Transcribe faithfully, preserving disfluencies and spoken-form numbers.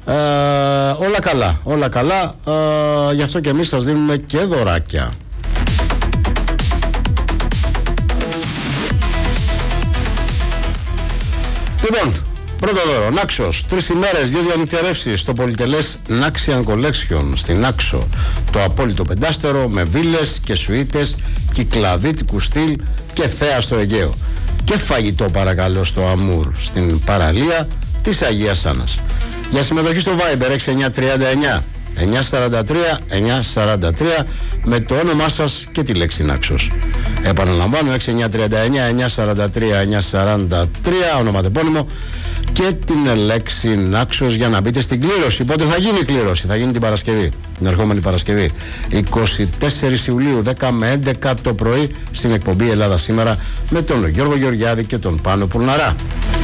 Ε, όλα καλά, όλα καλά. Ε, γι' αυτό και εμείς σας δίνουμε και δωράκια. Λοιπόν, πρώτο δώρο, Νάξος, τρεις ημέρες, δύο διανυκτερεύσεις στο πολυτελές Naxian Collection στην Νάξο. Το απόλυτο πεντάστερο με βίλες και σουίτες κυκλαδίτικου στυλ και θέα στο Αιγαίο. Και φαγητό παρακαλώ στο Αμούρ στην παραλία της Αγίας Άννας. Για συμμετοχή στο Viber έξι εννιά τρία εννιά εννιά τέσσερα τρία εννιά τέσσερα τρία με το όνομά σας και τη λέξη Νάξος. Επαναλαμβάνω, έξι εννιά τρία εννιά εννιά τέσσερα τρία εννιά τέσσερα τρία, ονοματεπώνυμο και την λέξη Νάξος για να μπείτε στην κλήρωση. Πότε θα γίνει η κλήρωση? Θα γίνει την Παρασκευή, την ερχόμενη Παρασκευή, εικοστή τέταρτη Ιουλίου, δέκα με έντεκα το πρωί, στην εκπομπή Ελλάδα Σήμερα με τον Γιώργο Γεωργιάδη και τον Πάνο Πουρναρά.